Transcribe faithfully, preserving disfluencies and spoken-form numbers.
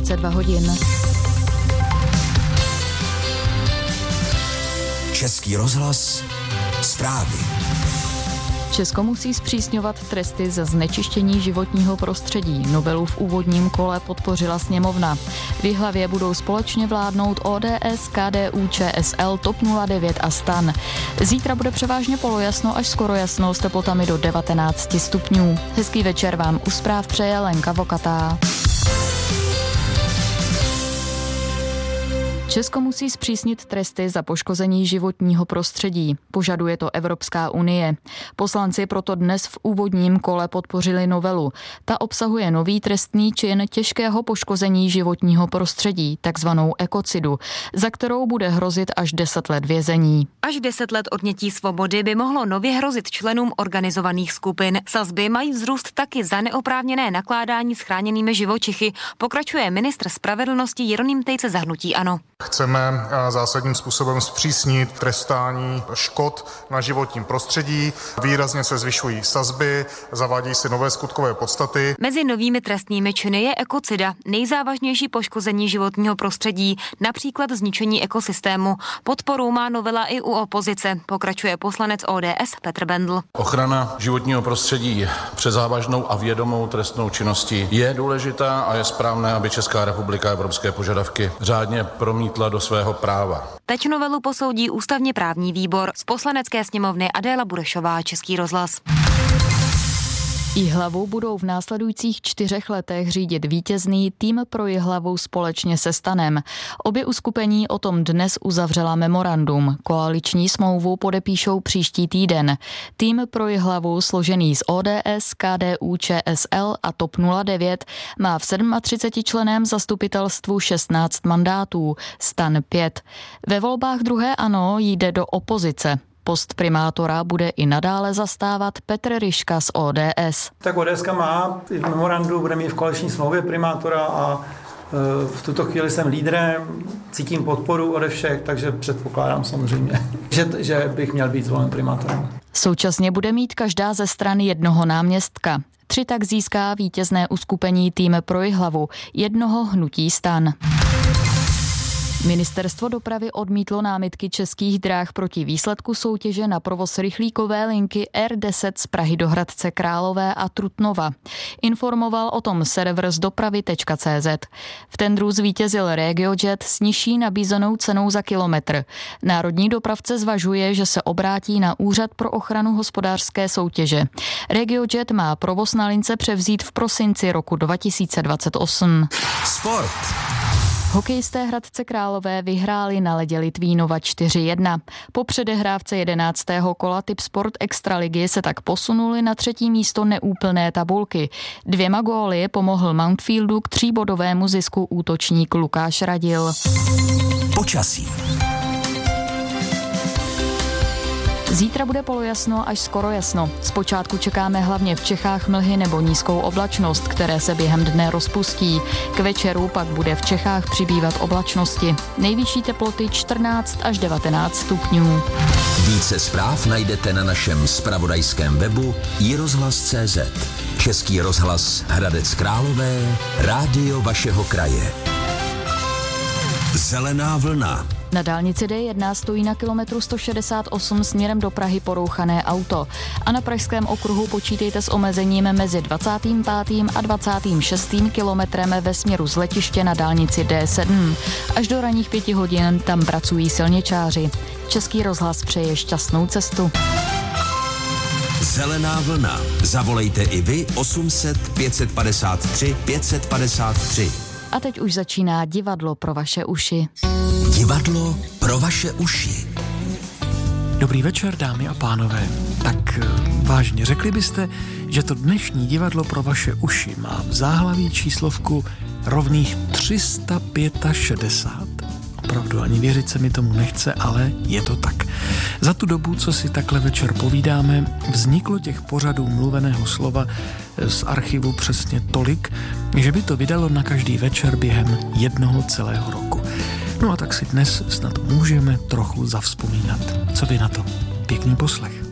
dvacet dva hodin. Český rozhlas, zprávy. Česko musí zpřísňovat tresty za znečištění životního prostředí. Novelu v úvodním kole podpořila sněmovna. V Jihlavě budou společně vládnout O D S, K D U Č S L, TOP nula devět a STAN. Zítra bude převážně polojasno až skoro jasno s teplotami do devatenáct stupňů. Hezký večer vám u zpráv přeje Lenka Vokatá. Česko musí zpřísnit tresty za poškození životního prostředí. Požaduje to Evropská unie. Poslanci proto dnes v úvodním kole podpořili novelu. Ta obsahuje nový trestný čin těžkého poškození životního prostředí, takzvanou ekocidu, za kterou bude hrozit až deset let vězení. Až deset let odnětí svobody by mohlo nově hrozit členům organizovaných skupin. Sazby mají vzrůst taky za neoprávněné nakládání s chráněnými živočichy, pokračuje ministr spravedlnosti Jeroným Tejce za hnutí ANO. Chceme zásadním způsobem zpřísnit trestání škod na životním prostředí, výrazně se zvyšují sazby, zavádějí se nové skutkové podstaty. Mezi novými trestnými činy je ekocida, nejzávažnější poškození životního prostředí, například zničení ekosystému. Podporu má novela i u opozice, pokračuje poslanec O D S Petr Bendl. Ochrana životního prostředí před závažnou a vědomou trestnou činností je důležitá a je správné, aby Česká republika evropské požadavky řádně promítla do svého práva. Teď novelu posoudí ústavně právní výbor. Z Poslanecké sněmovny Adéla Burešová, Český rozhlas. Jihlavu budou v následujících čtyřech letech řídit vítězný tým pro Jihlavu společně se STANem. Obě uskupení o tom dnes uzavřela memorandum. Koaliční smlouvu podepíšou příští týden. Tým pro Jihlavu, složený z O D S, K D U Č S L a TOP nula devět, má v třicetisedmičlenném zastupitelstvu šestnáct mandátů, STAN pět. Ve volbách druhé ANO jde do opozice. Post primátora bude i nadále zastávat Petr Ryška z O D S. Tak ODS má v memorandu, bude mít v koaliční smlouvě primátora a v tuto chvíli jsem lídrem, cítím podporu ode všech, takže předpokládám samozřejmě, že, že bych měl být zvolen primátorem. Současně bude mít každá ze stran jednoho náměstka. Tři tak získá vítězné uskupení tým pro Jihlavu, jednoho hnutí STAN. Ministerstvo dopravy odmítlo námitky Českých drah proti výsledku soutěže na provoz rychlíkové linky R deset z Prahy do Hradce Králové a Trutnova. Informoval o tom server z dopravy tečka cé zet. V tendru zvítězil RegioJet s nižší nabízenou cenou za kilometr. Národní dopravce zvažuje, že se obrátí na Úřad pro ochranu hospodářské soutěže. RegioJet má provoz na lince převzít v prosinci roku dva tisíce dvacet osm. Sport. Hokejisté Hradce Králové vyhráli na ledě Litvínova čtyři jedna. Po předehrávce jedenáctého kola Tipsport Extraligy se tak posunuli na třetí místo neúplné tabulky. Dvěma góly pomohl Mountfieldu k tříbodovému zisku útočník Lukáš Radil. Počasí. Zítra bude polojasno až skoro jasno. Zpočátku čekáme hlavně v Čechách mlhy nebo nízkou oblačnost, které se během dne rozpustí. K večeru pak bude v Čechách přibývat oblačnosti. Nejvyšší teploty čtrnáct až devatenáct stupňů. Více zpráv najdete na našem zpravodajském webu i rozhlas tečka cé zet. Český rozhlas Hradec Králové, rádio vašeho kraje. Zelená vlna. Na dálnici D jedna stojí na kilometru sto šedesát osm směrem do Prahy porouchané auto. A na pražském okruhu počítejte s omezením mezi dvacátým pátým a dvacátým šestým kilometrem ve směru z letiště na dálnici D sedm. Až do ranních pěti hodin tam pracují silničáři. Český rozhlas přeje šťastnou cestu. Zelená vlna. Zavolejte i vy osm set pět set padesát tři pět set padesát tři. A teď už začíná divadlo pro vaše uši. Divadlo pro vaše uši. Dobrý večer, dámy a pánové. Tak vážně, řekli byste, že to dnešní divadlo pro vaše uši má v záhlaví číslovku rovných tři sta šedesát pět? Opravdu ani věřit se mi tomu nechce, ale je to tak. Za tu dobu, co si takhle večer povídáme, vzniklo těch pořadů mluveného slova z archivu přesně tolik, že by to vydalo na každý večer během jednoho celého roku. No a tak si dnes snad můžeme trochu zavzpomínat. Co vy na to? Pěkný poslech.